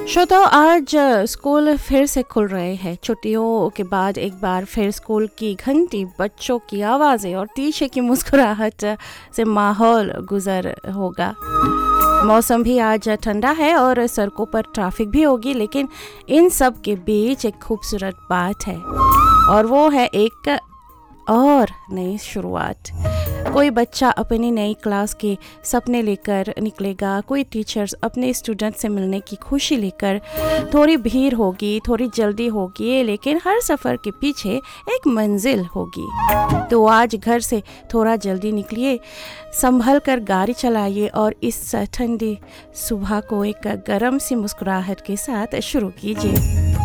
श्रोताओ, आज स्कूल फिर से खुल रहे हैं। छुट्टियों के बाद एक बार फिर स्कूल की घंटी, बच्चों की आवाज़ें और टीचर की मुस्कुराहट से माहौल गुजर होगा। मौसम भी आज ठंडा है और सड़कों पर ट्रैफिक भी होगी, लेकिन इन सब के बीच एक खूबसूरत बात है और वो है एक और नई शुरुआत। कोई बच्चा अपनी नई क्लास के सपने लेकर निकलेगा, कोई टीचर्स अपने स्टूडेंट से मिलने की खुशी लेकर। थोड़ी भीड़ होगी, थोड़ी जल्दी होगी, लेकिन हर सफ़र के पीछे एक मंजिल होगी। तो आज घर से थोड़ा जल्दी निकलिए, संभल कर गाड़ी चलाइए और इस ठंडी सुबह को एक गर्म सी मुस्कुराहट के साथ शुरू कीजिए।